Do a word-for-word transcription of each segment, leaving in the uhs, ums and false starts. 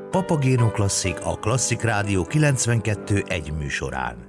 Papagéno Klasszik a Klasszik Rádió kilencvenkettő egy műsorán.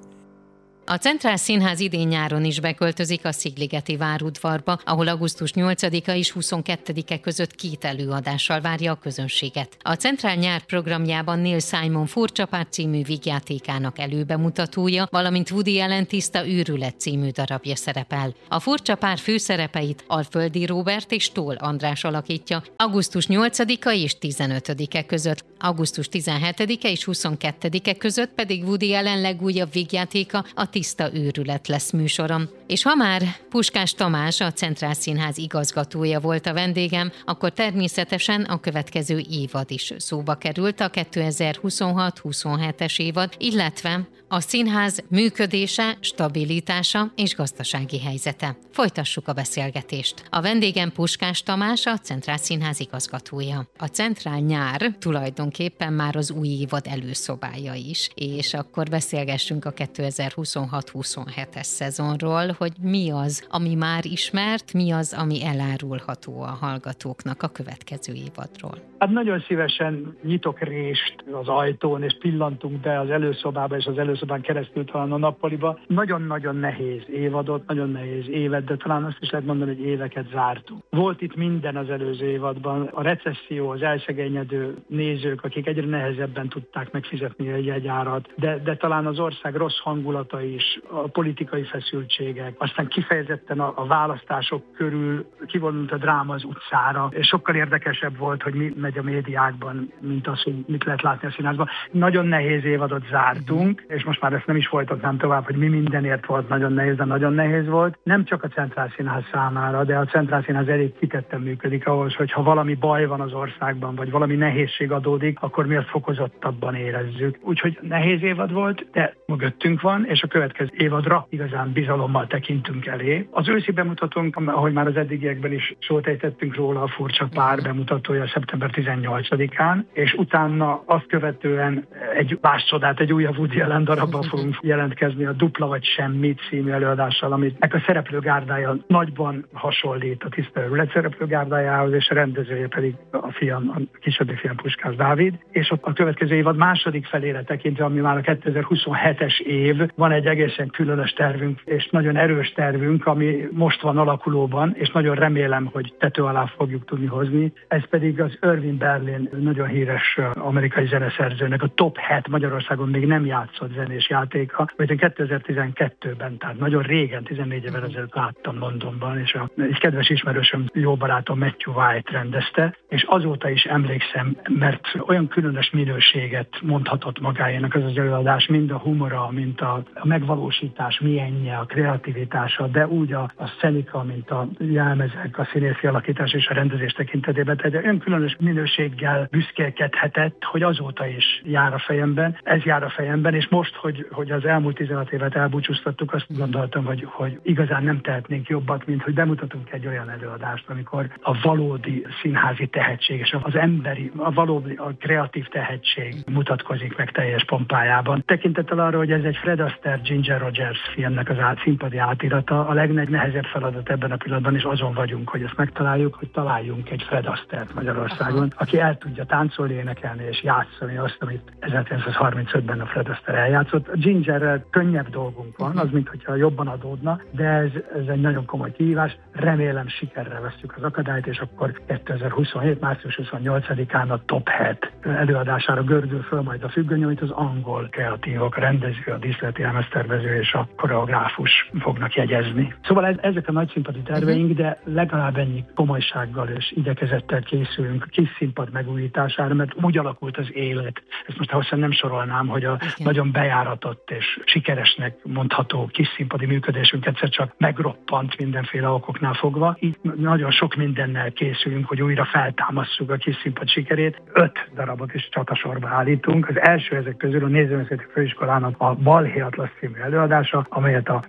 A Centrál Színház idén-nyáron is beköltözik a Szigligeti várudvarba, ahol augusztus nyolcadika és huszonkettedike között két előadással várja a közönséget. A Centrál nyár programjában Neil Simon Furcsa pár című vígjátékának előbemutatója, valamint Woody Allen Tiszta őrület című darabja szerepel. A Furcsa pár főszerepeit Alföldi Róbert és Tóth András alakítja augusztus nyolcadika és tizenötödike között. augusztus tizenhetedike és huszonkettedike között pedig Woody Allen legújabb vígjátéka, a Tiszta őrület lesz műsorom. És ha már Puskás Tamás, a Centrál Színház igazgatója volt a vendégem, akkor természetesen a következő évad is szóba került, a kétezer-huszonhat huszonhetes évad, illetve a színház működése, stabilitása és gazdasági helyzete. Folytassuk a beszélgetést. A vendégem Puskás Tamás, a Centrál Színház igazgatója. A Centrál nyár tulajdonképpen már az új évad előszobája is, és akkor beszélgessünk a kétezer-huszonhat huszonhetes szezonról, hogy mi az, ami már ismert, mi az, ami elárulható a hallgatóknak a következő évadról. Hát nagyon szívesen nyitok rést az ajtón, és pillantunk be az előszobába, és az előszobán keresztül talán a nappaliba. Nagyon-nagyon nehéz évadot, nagyon nehéz évet, de talán azt is lehet mondani, hogy éveket zártunk. Volt itt minden az előző évadban. A recesszió, az elszegényedő nézők, akik egyre nehezebben tudták megfizetni a jegyárat, de, de talán az ország rossz hangulata is, a politikai feszültségek, aztán kifejezetten a, a választások körül kivonult a dráma az utcára, és sokkal érdekesebb volt, hogy mi megy a médiákban, mint az, hogy mit lehet látni a színházban. Nagyon nehéz évadot zártunk, és most már ezt nem is folytatnám tovább, hogy mi mindenért volt nagyon nehéz, de nagyon nehéz volt. Nem csak a Centrál Színház számára, de a Centrál Színház elég kitetten működik ahhoz, hogy ha valami baj van az országban, vagy valami nehézség adódik, akkor mi azt fokozottabban érezzük. Úgyhogy nehéz évad volt, de mögöttünk van, és a következő évadra igazán bizalommal tekintünk elé. Az őszi bemutatónk, ahogy már az eddigiekben is szót ejtettünk róla, a Furcsa pár bemutatója szeptember tizennyolcadikán, és utána azt követően egy más csodát, egy újabb Woody Allen darabban fogunk jelentkezni, a Dupla vagy Semmi című előadással, amit a szereplőgárdája nagyban hasonlít a Tiszta őrület szereplőgárdájához, és a rendezője pedig a fiam, a kisebbik fiam Puskás Dávid, és a következő évad második felére tekintve, ami már a kétezer-huszonhetes év, van egy egészen különös tervünk, és nagyon erős tervünk, ami most van alakulóban, és nagyon remélem, hogy tető alá fogjuk tudni hozni. Ez pedig az Irving Berlin, nagyon híres amerikai zeneszerzőnek a top hat Magyarországon még nem játszott zenés játéka, amit kétezer-tizenkettőben, tehát nagyon régen, tizennégy évvel ezelőtt láttam Londonban, és a, egy kedves ismerősöm, jó barátom Matthew White rendezte, és azóta is emlékszem, mert olyan különös minőséget mondhatott magáénak az az előadás, mind a humora, mint a, a megvalósítás milyenje, a kreativitása, de úgy a, a szenika, mint a jelmezek, a színészi alakítás és a rendezés tekintetében, tehát olyan különös minőséggel büszkélkedhetett, hogy azóta is jár a fejemben, ez jár a fejemben, és most, hogy, hogy az elmúlt tizenhat évet elbúcsúztattuk, azt gondoltam, hogy, hogy igazán nem tehetnénk jobbat, mint hogy bemutatunk egy olyan előadást, amikor a valódi színházi tehetség és az emberi, a valódi, a kreatív tehetség mutatkozik meg teljes pompájában. Tekintettel arra, hogy ez egy Fred Astaire, Ginger Rogers filmnek az át, színpadi átirata, a legnehezebb feladat ebben a pillanatban, és azon vagyunk, hogy ezt megtaláljuk, hogy találjunk egy Fred Astaire-t Magyarországon, aha, aki el tudja táncolni, énekelni és játszani azt, amit ezerkilencszázharmincötben a Fred Astaire eljátszott. A Gingerrel könnyebb dolgunk van, az, mint hogyha jobban adódna, de ez, ez egy nagyon komoly kihívás. Remélem sikerrel veszük az akadályt, és akkor kétezer-huszonhét március huszonnyolcadikán a Top hat előadására gördül föl majd a függöny, amit az angol kreatívok, a rendező, a díszleti elemeztervező és a koreográfus fognak jegyezni. Szóval ez, ezek a nagy színpadi terveink, de legalább ennyi komolysággal és igyekezettel készülünk a kis színpad megújítására, mert úgy alakult az élet. Ezt most hosszan nem sorolnám, hogy a igen, nagyon bejáratott és sikeresnek mondható kis színpadi működésünk egyszer csak megroppant mindenféle okoknál fogva. Így nagyon sok mindennel készülünk, hogy újra feltámasszuk a kis színpad sikerét. Öt darabot is csatasorba állítunk. Az első ezek közül a Nézőművészeti Főiskolának a Balhé Atlasz című előadása, amelyet a Bucsi Zoltán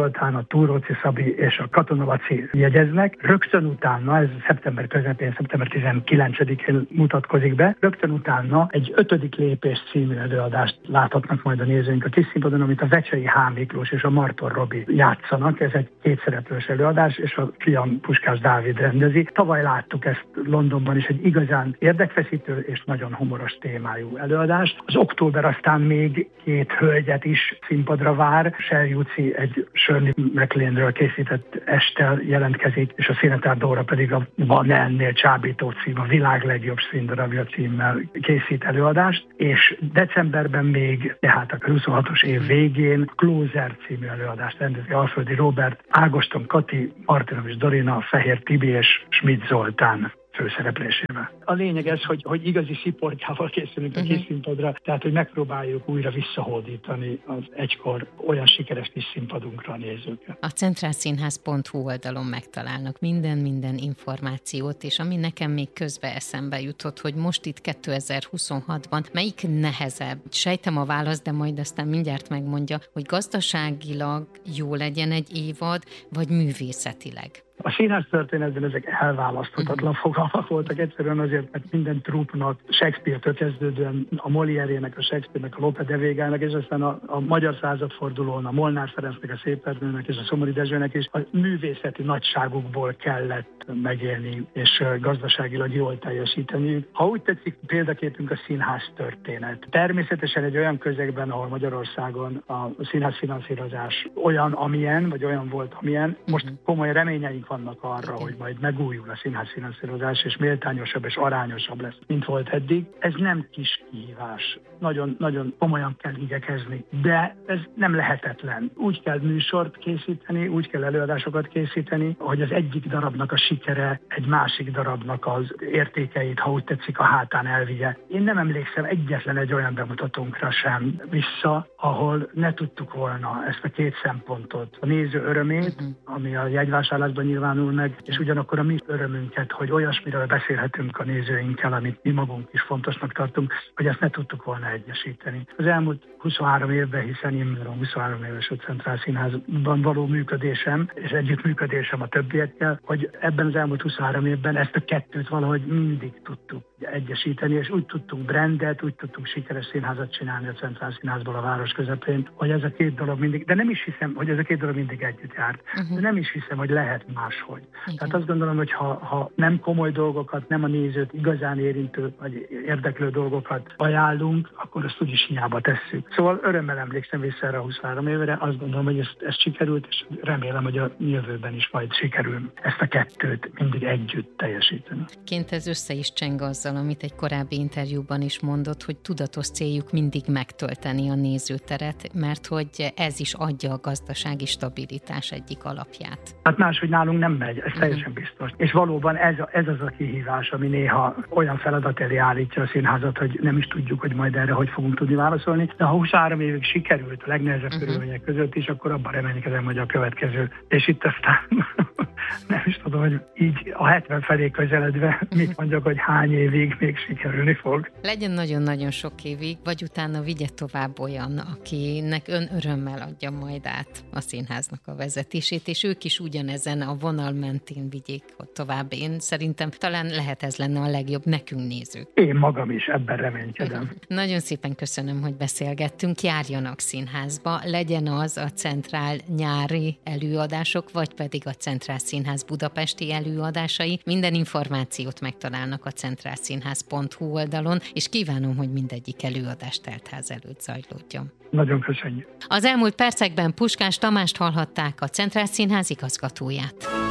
Zoltán, a Túróci Szabi és a Katona Laci jegyeznek. Rögtön utána, ez szeptember közepén, szeptember tizenkilencedikén mutatkozik be, rögtön utána egy ötödik lépés című előadást láthatnak majd a nézőink a kis színpadon, amit a Vecsei H. Miklós és a Marton Robi játszanak. Ez egy kétszereplős előadás, és a fiam Puskás Dávid rendezi. Tavaly láttuk ezt Londonban is, egy igazán érdekfeszítő és nagyon humoros témájú előadást. Az október aztán még két hölgyet is színpadra vár. Shell Juci egy Shirley MacLaine-ről készített esttel jelentkezik, és a Szinetár Dóra pedig a Van ennél csábító cím, a világ legjobb színdarabja címmel készít előadást, és decemberben még, tehát a huszonhatos év végén Closer című előadást rendezi Alföldi Róbert, Ágoston Kati, Martinovics Dorina, Fehér Tibi és Schmidt Zoltán főszereplésével. A lényeg ez, hogy, hogy igazi sziporkával készülünk a kis színpadra, tehát hogy megpróbáljuk újra visszahódítani az egykor olyan sikeres kis színpadunkra a nézőket. A centrálszínház pont hu oldalon megtalálnak minden-minden információt, és ami nekem még közbe eszembe jutott, hogy most itt kétezer-huszonhatban melyik nehezebb? Sejtem a választ, de majd aztán mindjárt megmondja, hogy gazdaságilag jó legyen egy évad, vagy művészetileg. A színház történetben ezek elválaszthatatlan uh-huh. fogalmak voltak, egyszerűen azért, mert minden trúpnak, Shakespeare-től kezdődően a Molière-ének, a Shakespeare-nek, a Lope de Végának, és aztán a, a magyar századfordulón a Molnár Ferencnek, a Széperdőnek és a Szomori Dezsőnek is a művészeti nagyságukból kellett megélni, és gazdaságilag jól teljesíteniük. Ha úgy tetszik, példaképünk a színház történet. Természetesen egy olyan közegben, ahol Magyarországon a színház finanszírozás olyan, amilyen, vagy olyan volt, amilyen, most komoly reményeink vannak arra, hogy majd megújul a színház finanszírozás, és méltányosabb és arányosabb lesz, mint volt eddig. Ez nem kis kihívás. Nagyon, nagyon komolyan kell igyekezni, de ez nem lehetetlen. Úgy kell műsort készíteni, úgy kell előadásokat készíteni, hogy az egyik darabnak a sikere egy másik darabnak az értékeit, ha úgy tetszik, a hátán elvigye. Én nem emlékszem egyetlen egy olyan bemutatónkra sem vissza, ahol ne tudtuk volna ezt a két szempontot. A néző örömét, ami a jegyvásárlásban nyilvánul meg, és ugyanakkor a mi örömünket, hogy olyasmiről beszélhetünk a nézőinkkel, amit mi magunk is fontosnak tartunk, hogy ezt ne tudtuk volna egyesíteni. Az elmúlt huszonhárom évben, hiszen én a huszonhárom éves a Centrálszínházban való működésem, és együttműködésem a többiekkel, hogy ebben az elmúlt huszonhárom évben ezt a kettőt valahogy mindig tudtuk egyesíteni, és úgy tudtunk brandet, úgy tudtunk sikeres színházat csinálni a Centrálszínházból a város közepén, hogy ez a két dolog mindig, de nem is hiszem, hogy ez a két dolog mindig együtt járt. Uh-huh. De nem is hiszem, hogy lehet máshogy. Igen. Tehát azt gondolom, hogy ha, ha nem komoly dolgokat, nem a nézőt igazán érintő vagy érdeklő dolgokat ajánlunk, akkor azt úgyis hiába tesszük. Szóval örömmel emlékszem vissza erre a huszonhárom évre, azt gondolom, hogy ez, ez sikerült, és remélem, hogy a jövőben is majd sikerül ezt a kettőt mindig együtt teljesíteni. Ként ez össze is cseng azzal, amit egy korábbi interjúban is mondott, hogy tudatos céljuk mindig megtölteni a nézőteret, mert hogy ez is adja a gazdasági stabilitás egyik alapját. Hát máshogy nálunk nem megy, ez teljesen biztos. És valóban ez, a, ez az a kihívás, ami néha olyan feladat elé állítja a színházat, hogy nem is tudjuk, hogy majd erre hogy fogunk tudni válaszolni. De ha huszonhárom évig sikerült a legnehezebb uh-huh. körülmények között is, akkor abban reménykedem, hogy a következő. És itt aztán nem is tudom, hogy így a hetven felé közeledve mit mondjak, hogy hány évig még sikerülni fog. Legyen nagyon-nagyon sok évig, vagy utána vigye tovább olyan, akinek ön örömmel adja majd át a színháznak a vezetését, és ők is ugyanezen a vonal mentén vigyék tovább. Én szerintem talán lehet ez lenne a legjobb nekünk nézők. Én magam is ebben reménykedem. Nagyon szépen köszönöm, hogy beszélgettünk. Járjanak színházba, legyen az a Centrál nyári előadások, vagy pedig a Centrál Színház budapesti előadásai. Minden információt megtalálnak a centrálszínház pont hu oldalon, és kívánom, hogy mindegyik előadás teltház előtt zajlódjon. Nagyon köszönjük. Az elmúlt percekben Puskás Tamást hallhatták, a Centrálszínház igazgatóját.